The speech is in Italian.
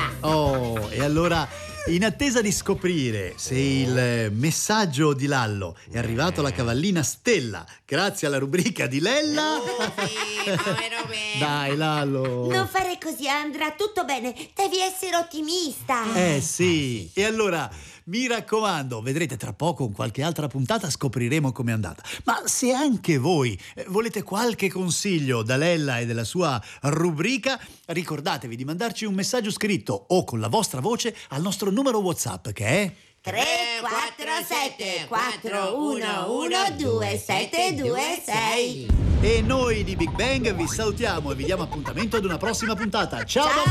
Oh, e allora, in attesa di scoprire se il messaggio di Lallo è arrivato alla cavallina Stella grazie alla rubrica di Lella. Sì, povero me. Dai, Lallo. Non fare così, andrà tutto bene. Devi essere ottimista. Sì. E allora, mi raccomando, vedrete tra poco con qualche altra puntata scopriremo com'è andata. Ma se anche voi volete qualche consiglio da Lella e della sua rubrica, ricordatevi di mandarci un messaggio scritto o con la vostra voce al nostro numero WhatsApp che è 347 411 2726. E noi di Big Bang vi salutiamo e vi diamo appuntamento ad una prossima puntata. Ciao!